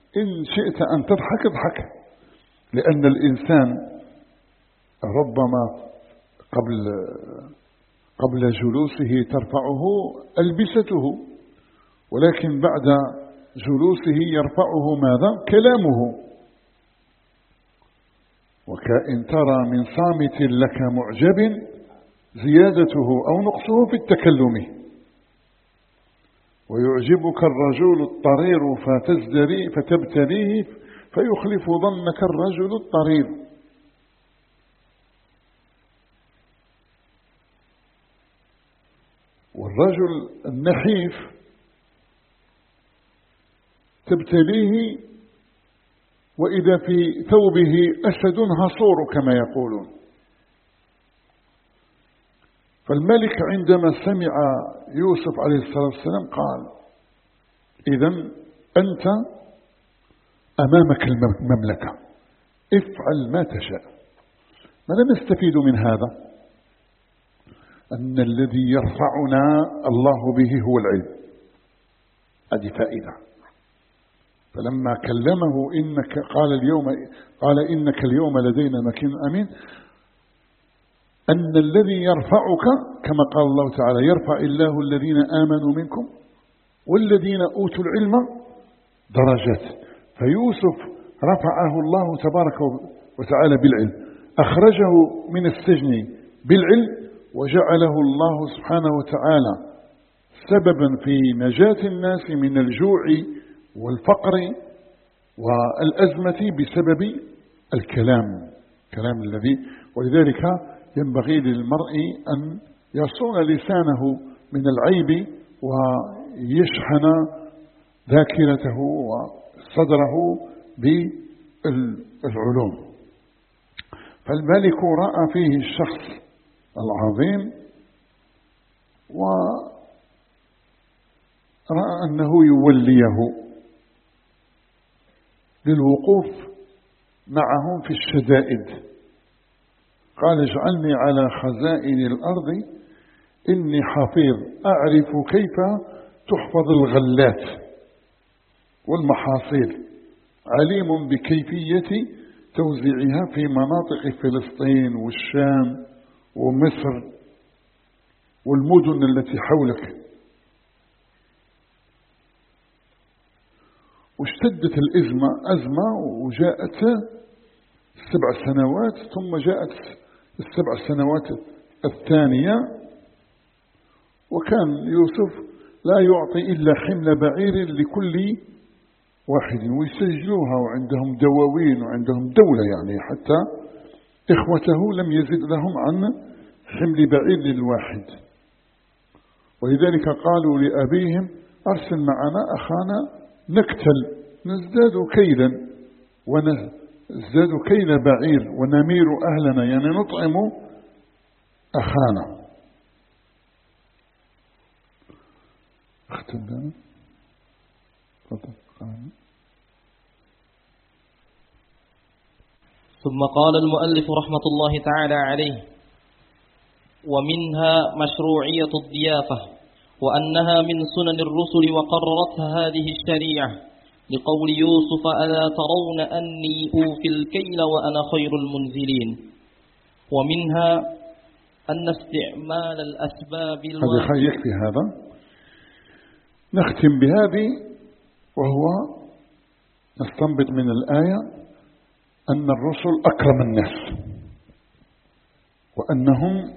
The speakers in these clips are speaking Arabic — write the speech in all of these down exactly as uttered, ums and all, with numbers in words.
إن شئت أن تضحك اضحك، لأن الإنسان ربما قبل قبل جلوسه ترفعه ألبسته، ولكن بعد جلوسه يرفعه ماذا؟ كلامه. وكأن ترى من صامت لك معجب زيادته أو نقصه في التكلم. ويعجبك الرجل الطرير فتزدري فتبتليه فيخلف ظنك الرجل الطرير. والرجل النحيف تبتليه وإذا في ثوبه أسد هصور كما يقولون. فالملك عندما سمع يوسف عليه الصلاة والسلام قال: إذن أنت أمامك المملكة، افعل ما تشاء. ماذا نستفيد من هذا؟ أن الذي يرفعنا الله به هو العلم. هذه فائدة. فلما كلمه إنك قال اليوم قال إنك اليوم لدينا مكين أمين، أن الذي يرفعك كما قال الله تعالى: يرفع الله الذين آمنوا منكم والذين أوتوا العلم درجات. فيوسف رفعه الله تبارك وتعالى بالعلم، أخرجه من السجن بالعلم، وجعله الله سبحانه وتعالى سببا في نجاة الناس من الجوع والفقر والأزمة بسبب الكلام كلام الذي. ولذلك ينبغي للمرء أن يصون لسانه من العيب ويشحن ذاكرته وصدره بالعلوم. فالملك رأى فيه الشخص العظيم ورأى أنه يوليه للوقوف معهم في الشدائد. قال: اجعلني على خزائن الأرض إني حفيظ أعرف كيف تحفظ الغلات والمحاصيل، عليم بكيفية توزيعها في مناطق فلسطين والشام ومصر والمدن التي حولك. واشتدت الأزمة أزمة وجاءت السبع سنوات، ثم جاءت السبع سنوات الثانية، وكان يوسف لا يعطي إلا حمل بعير لكل واحد ويسجلوها، وعندهم دواوين وعندهم دولة يعني، حتى إخوته لم يزد لهم عن حمل بعير للواحد. ولذلك قالوا لأبيهم: أرسل معنا أخانا نكتل نزداد كيلا ونزداد كيل بعير ونمير أهلنا، يعني نطعم أخانا. اختم لنا. ثم قال المؤلف رحمة الله تعالى عليه: ومنها مشروعية الضيافة، وأنها من سنن الرسل وقررتها هذه الشريعة، لقول يوسف: ألا ترون أني أوفي الكيل وأنا خير المنزلين. ومنها أن استعمال الأسباب هذا خيك في هذا. نختم بهذه، وهو نستنبط من الآية أن الرسل أكرم الناس، وأنهم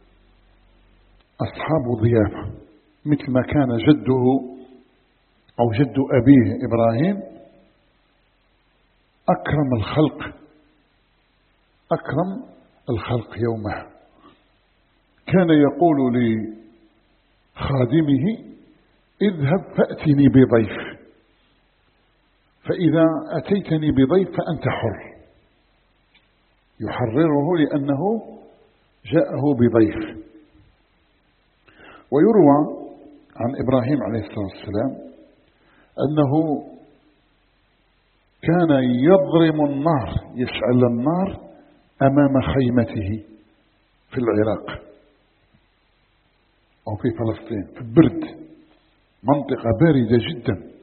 أصحاب ضيافة، مثل ما كان جده أو جد أبيه إبراهيم أكرم الخلق أكرم الخلق يومه. كان يقول لخادمه: اذهب فأتني بضيف، فإذا أتيتني بضيف فأنت حر. يحرره لأنه جاءه بضيف. ويروى عن إبراهيم عليه الصلاة والسلام أنه كان يضرم النار، يشعل النار أمام خيمته في العراق أو في فلسطين، في البرد، منطقة باردة جدا،